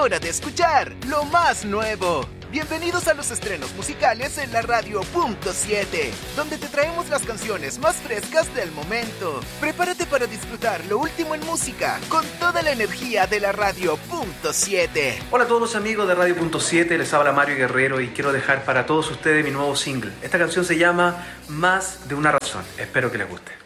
hora de escuchar lo más nuevo. Bienvenidos a los estrenos musicales en la Radio Punto 7, donde te traemos las canciones más frescas del momento. Prepárate para disfrutar lo último en música con toda la energía de la Radio Punto 7. Hola a todos los amigos de Radio Punto 7, les habla Mario Guerrero y quiero dejar para todos ustedes mi nuevo single. Esta canción se llama Más de una razón, espero que les guste.